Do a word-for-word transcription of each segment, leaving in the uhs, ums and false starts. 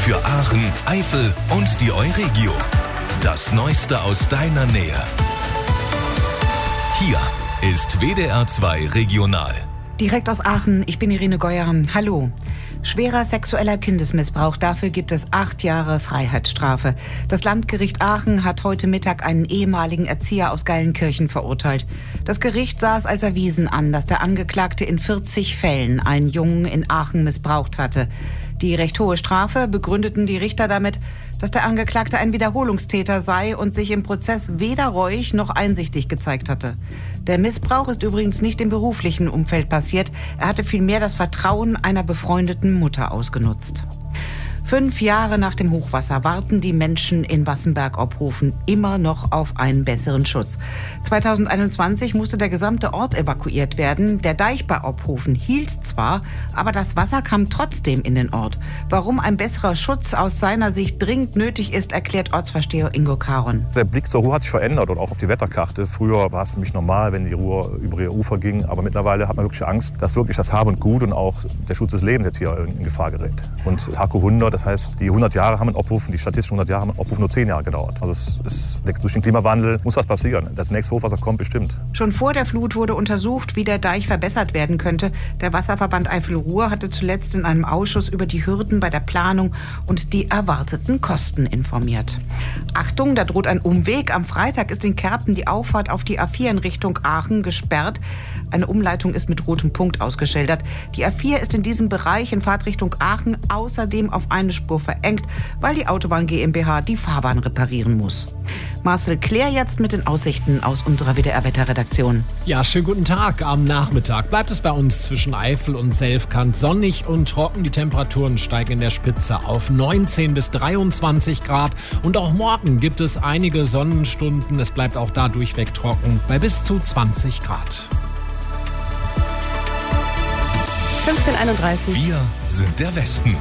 Für Aachen, Eifel und die Euregio. Das Neueste aus deiner Nähe. Hier ist W D R zwei Regional. Direkt aus Aachen, ich bin Irene Geuer. Hallo. Schwerer sexueller Kindesmissbrauch, dafür gibt es acht Jahre Freiheitsstrafe. Das Landgericht Aachen hat heute Mittag einen ehemaligen Erzieher aus Geilenkirchen verurteilt. Das Gericht sah es als erwiesen an, dass der Angeklagte in vierzig Fällen einen Jungen in Aachen missbraucht hatte. Die recht hohe Strafe begründeten die Richter damit, dass der Angeklagte ein Wiederholungstäter sei und sich im Prozess weder reuig noch einsichtig gezeigt hatte. Der Missbrauch ist übrigens nicht im beruflichen Umfeld passiert. Er hatte vielmehr das Vertrauen einer befreundeten Mutter ausgenutzt. Fünf Jahre nach dem Hochwasser warten die Menschen in Wassenberg-Opphofen immer noch auf einen besseren Schutz. zweitausendeinundzwanzig musste der gesamte Ort evakuiert werden. Der Deich bei Opphofen hielt zwar, aber das Wasser kam trotzdem in den Ort. Warum ein besserer Schutz aus seiner Sicht dringend nötig ist, erklärt Ortsvorsteher Ingo Caron. Der Blick zur Ruhr hat sich verändert und auch auf die Wetterkarte. Früher war es nämlich normal, wenn die Ruhr über ihr Ufer ging, aber mittlerweile hat man wirklich Angst, dass wirklich das Hab und Gut und auch der Schutz des Lebens jetzt hier in Gefahr gerät. Und Taku hundert, das heißt, die hundert Jahre haben in Opphofen, die statistischen hundert Jahre haben in Opphofen nur zehn Jahre gedauert. Also es, es, durch den Klimawandel muss was passieren. Das nächste Hochwasser kommt bestimmt. Schon vor der Flut wurde untersucht, wie der Deich verbessert werden könnte. Der Wasserverband Eifel-Ruhr hatte zuletzt in einem Ausschuss über die Hürden bei der Planung und die erwarteten Kosten informiert. Achtung, da droht ein Umweg. Am Freitag ist in Kerpen die Auffahrt auf die A vier in Richtung Aachen gesperrt. Eine Umleitung ist mit rotem Punkt ausgeschildert. Die A vier ist in diesem Bereich in Fahrtrichtung Aachen außerdem auf eine Spur verengt, weil die Autobahn GmbH die Fahrbahn reparieren muss. Marcel Klär jetzt mit den Aussichten aus unserer W D R-Wetterredaktion. Ja, schönen guten Tag. Am Nachmittag bleibt es bei uns zwischen Eifel und Selfkant sonnig und trocken. Die Temperaturen steigen in der Spitze auf neunzehn bis dreiundzwanzig Grad. Und auch morgen gibt es einige Sonnenstunden. Es bleibt auch da durchweg trocken bei bis zu zwanzig Grad. fünfzehn Uhr einunddreißig. Wir sind der Westen.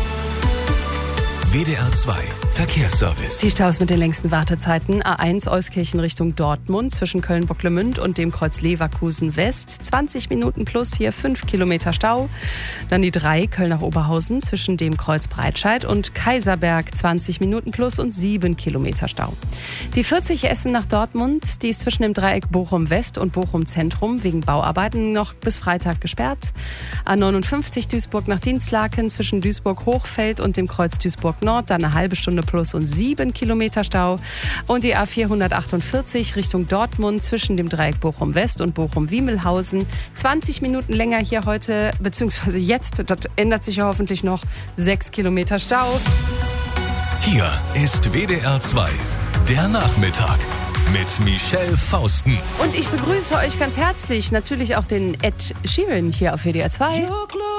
W D R zwei Verkehrsservice. Die Staus mit den längsten Wartezeiten. A eins Euskirchen Richtung Dortmund zwischen Köln-Bocklemünd und dem Kreuz Leverkusen West. zwanzig Minuten plus, hier fünf Kilometer Stau. Dann die drei Köln nach Oberhausen zwischen dem Kreuz Breitscheid und Kaiserberg. zwanzig Minuten plus und sieben Kilometer Stau. Die vierzig Essen nach Dortmund, die ist zwischen dem Dreieck Bochum West und Bochum Zentrum wegen Bauarbeiten noch bis Freitag gesperrt. A neunundfünfzig Duisburg nach Dinslaken zwischen Duisburg-Hochfeld und dem Kreuz Duisburg Nord. Dann eine halbe Stunde plus und sieben Kilometer Stau. Und die A vierhundertachtundvierzig Richtung Dortmund zwischen dem Dreieck Bochum West und Bochum-Wiemelhausen. zwanzig Minuten länger hier heute, beziehungsweise jetzt, das ändert sich ja hoffentlich noch, sechs Kilometer Stau. Hier ist W D R zwei, der Nachmittag mit Michelle Fausten. Und ich begrüße euch ganz herzlich, natürlich auch den Ed Sheeran hier auf W D R zwei.